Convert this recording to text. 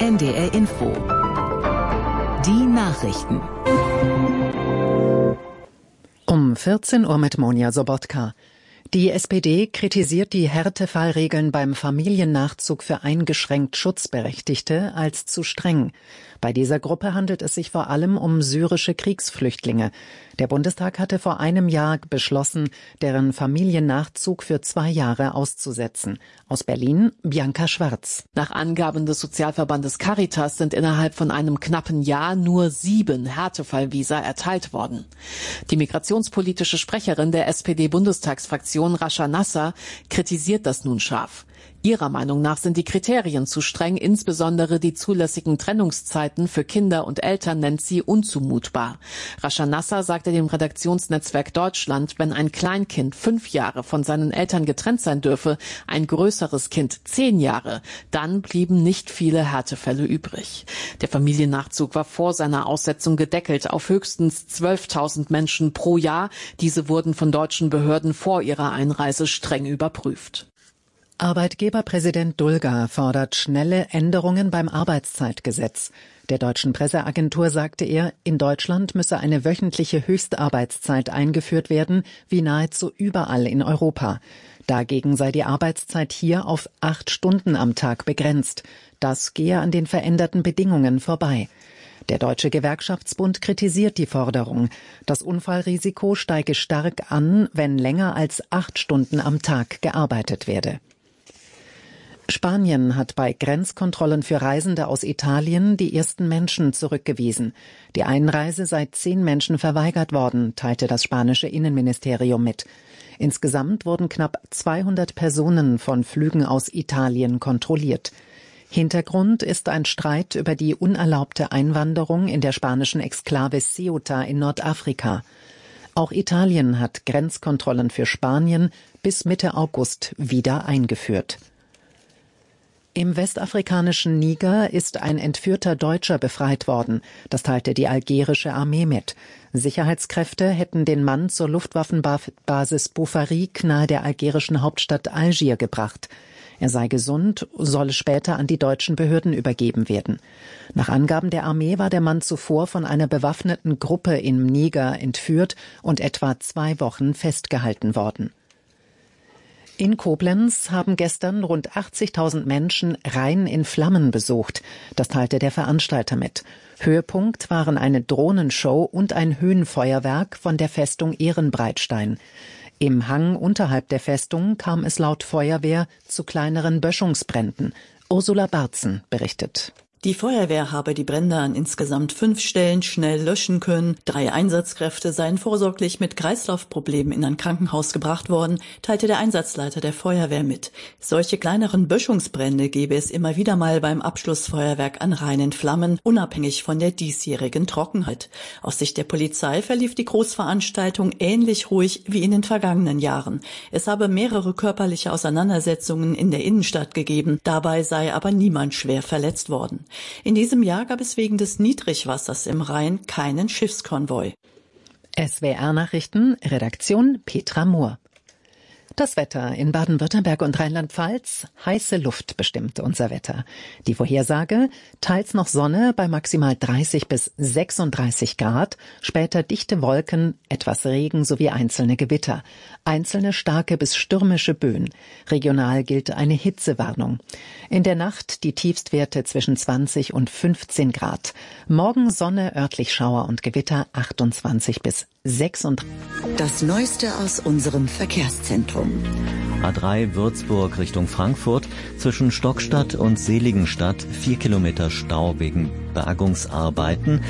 NDR Info. Die Nachrichten. Um 14 Uhr mit Monja Sobotka. Die SPD kritisiert die Härtefallregeln beim Familiennachzug für eingeschränkt Schutzberechtigte als zu streng. Bei dieser Gruppe handelt es sich vor allem um syrische Kriegsflüchtlinge. Der Bundestag hatte vor einem Jahr beschlossen, deren Familiennachzug für 2 Jahre auszusetzen. Aus Berlin, Bianca Schwarz. Nach Angaben des Sozialverbandes Caritas sind innerhalb von einem knappen Jahr nur 7 Härtefallvisa erteilt worden. Die migrationspolitische Sprecherin der SPD-Bundestagsfraktion, Rascha Nasser, kritisiert das nun scharf. Ihrer Meinung nach sind die Kriterien zu streng, insbesondere die zulässigen Trennungszeiten für Kinder und Eltern nennt sie unzumutbar. Rascha Nasser sagte dem Redaktionsnetzwerk Deutschland, wenn ein Kleinkind 5 Jahre von seinen Eltern getrennt sein dürfe, ein größeres Kind 10 Jahre, dann blieben nicht viele Härtefälle übrig. Der Familiennachzug war vor seiner Aussetzung gedeckelt auf höchstens 12.000 Menschen pro Jahr. Diese wurden von deutschen Behörden vor ihrer Einreise streng überprüft. Arbeitgeberpräsident Dulger fordert schnelle Änderungen beim Arbeitszeitgesetz. Der deutschen Presseagentur sagte er, in Deutschland müsse eine wöchentliche Höchstarbeitszeit eingeführt werden, wie nahezu überall in Europa. Dagegen sei die Arbeitszeit hier auf 8 Stunden am Tag begrenzt. Das gehe an den veränderten Bedingungen vorbei. Der Deutsche Gewerkschaftsbund kritisiert die Forderung. Das Unfallrisiko steige stark an, wenn länger als 8 Stunden am Tag gearbeitet werde. Spanien hat bei Grenzkontrollen für Reisende aus Italien die ersten Menschen zurückgewiesen. Die Einreise sei 10 Menschen verweigert worden, teilte das spanische Innenministerium mit. Insgesamt wurden knapp 200 Personen von Flügen aus Italien kontrolliert. Hintergrund ist ein Streit über die unerlaubte Einwanderung in der spanischen Exklave Ceuta in Nordafrika. Auch Italien hat Grenzkontrollen für Spanien bis Mitte August wieder eingeführt. Im westafrikanischen Niger ist ein entführter Deutscher befreit worden. Das teilte die algerische Armee mit. Sicherheitskräfte hätten den Mann zur Luftwaffenbasis Boufarik nahe der algerischen Hauptstadt Algier gebracht. Er sei gesund, solle später an die deutschen Behörden übergeben werden. Nach Angaben der Armee war der Mann zuvor von einer bewaffneten Gruppe im Niger entführt und etwa 2 Wochen festgehalten worden. In Koblenz haben gestern rund 80.000 Menschen Rhein in Flammen besucht. Das teilte der Veranstalter mit. Höhepunkt waren eine Drohnenshow und ein Höhenfeuerwerk von der Festung Ehrenbreitstein. Im Hang unterhalb der Festung kam es laut Feuerwehr zu kleineren Böschungsbränden. Ursula Barzen berichtet. Die Feuerwehr habe die Brände an insgesamt 5 Stellen schnell löschen können. 3 Einsatzkräfte seien vorsorglich mit Kreislaufproblemen in ein Krankenhaus gebracht worden, teilte der Einsatzleiter der Feuerwehr mit. Solche kleineren Böschungsbrände gebe es immer wieder mal beim Abschlussfeuerwerk an Rhein in Flammen, unabhängig von der diesjährigen Trockenheit. Aus Sicht der Polizei verlief die Großveranstaltung ähnlich ruhig wie in den vergangenen Jahren. Es habe mehrere körperliche Auseinandersetzungen in der Innenstadt gegeben, dabei sei aber niemand schwer verletzt worden. In diesem Jahr gab es wegen des Niedrigwassers im Rhein keinen Schiffskonvoi. SWR-Nachrichten, Redaktion Petra Mohr. Das Wetter in Baden-Württemberg und Rheinland-Pfalz. Heiße Luft bestimmt unser Wetter. Die Vorhersage: teils noch Sonne bei maximal 30 bis 36 Grad, später dichte Wolken, etwas Regen sowie einzelne Gewitter. Einzelne starke bis stürmische Böen. Regional gilt eine Hitzewarnung. In der Nacht die Tiefstwerte zwischen 20 und 15 Grad. Morgen Sonne, örtlich Schauer und Gewitter 28 bis 36. Das Neueste aus unserem Verkehrszentrum. A3 Würzburg Richtung Frankfurt. Zwischen Stockstadt und Seligenstadt 4 Kilometer Stau wegen Bergungsarbeiten.